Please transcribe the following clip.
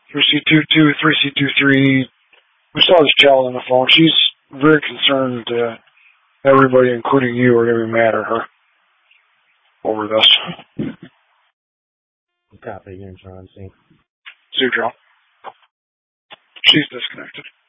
3C22, 3C23. We saw this child on the phone. She's very concerned everybody, including you, are going to be mad at her over this. Copy, you're in John C. Sudra. She's disconnected.